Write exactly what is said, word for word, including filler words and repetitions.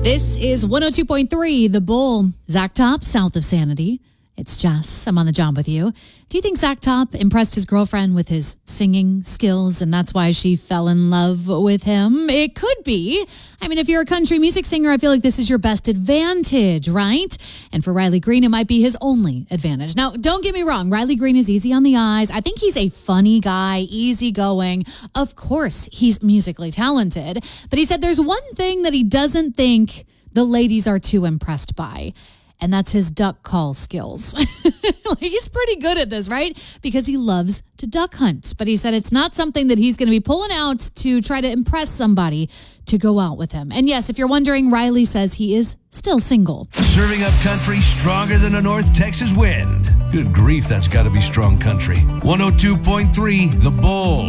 This is one oh two point three, The Bull. Zach Top, south of Sanity. It's Jess. I'm on the job with you. Do you think Zach Top impressed his girlfriend with his singing skills and that's why she fell in love with him? It could be. I mean, if you're a country music singer, I feel like this is your best advantage, right? And for Riley Green, it might be his only advantage. Now, don't get me wrong. Riley Green is easy on the eyes. I think he's a funny guy, easygoing. Of course, he's musically talented. But he said there's one thing that he doesn't think the ladies are too impressed by. And that's his duck call skills. He's pretty good at this, right? Because he loves to duck hunt. But he said it's not something that he's going to be pulling out to try to impress somebody to go out with him. And yes, if you're wondering, Riley says he is still single. Serving up country stronger than a North Texas wind. Good grief, that's got to be strong country. one oh two point three, The Bull.